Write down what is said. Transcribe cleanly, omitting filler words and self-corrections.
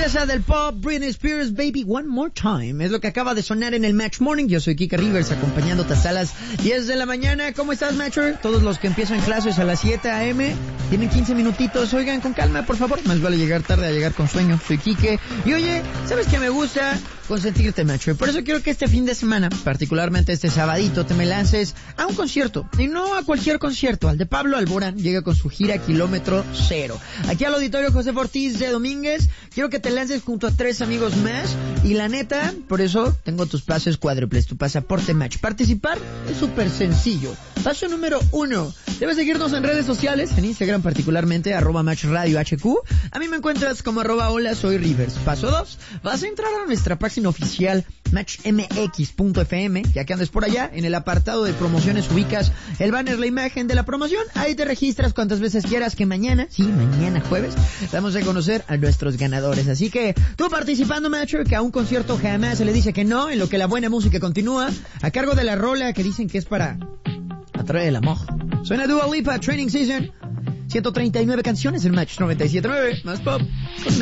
princesa del pop, Britney Spears, Baby One More Time. Es lo que acaba de sonar en el Match Morning. Yo soy Kika Rivers, acompañándote hasta las 10 de la mañana. ¿Cómo estás, Matcher? Todos los que empiezan clases a las 7 a.m. tienen 15 minutitos. Oigan, con calma, por favor. Más vale llegar tarde a llegar con sueño. Soy Kike. Y oye, ¿sabes qué me gusta? Consentirte, Matcher. Por eso quiero que este fin de semana, particularmente este sabadito, te me lances a un concierto. Y no a cualquier concierto, al de Pablo Alborán. Llega con su gira Kilómetro Cero. Aquí al Auditorio José Ortiz de Domínguez. Quiero que te lances junto a 3 amigos más. Y la neta, por eso tengo tus pases cuádruples, tu pasaporte Match. Participar es súper sencillo. Paso número 1. Debes seguirnos en redes sociales, en Instagram particularmente, @MatchRadioHQ. A mí me encuentras como @hola soy Rivers. Paso 2. Vas a entrar a nuestra página oficial matchmx.fm, ya que andes por allá, en el apartado de promociones ubicas el banner, la imagen de la promoción, ahí te registras cuantas veces quieras, que mañana, sí, mañana jueves, vamos a conocer a nuestros ganadores. Así que tú participando, Matcher, que a un concierto jamás se le dice que no, en lo que la buena música continúa, a cargo de la rola que dicen que es para atraer el amor. Suena Dua Lipa, Training Season, 139 canciones en Match 97.9, más pop.